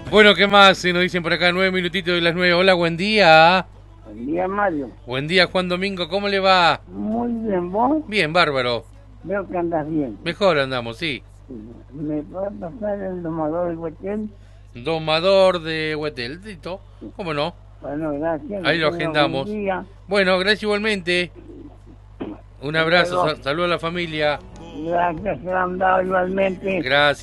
Bueno, ¿qué más? Si nos dicen por acá 9 minutitos de las 9. Hola, buen día. Buen día, Mario. Buen día, Juan Domingo. ¿Cómo le va? Muy bien, vos. Bien, bárbaro. Veo que andas bien. Mejor andamos, sí. ¿Me puede pasar el domador del hotel? Domador de Huetel, Tito. ¿Cómo no? Bueno, gracias. Ahí Que lo tenga buen agendamos. día. Bueno, gracias igualmente. Un Hasta abrazo, luego. saludo a la familia. Gracias, se lo han dado igualmente. Gracias.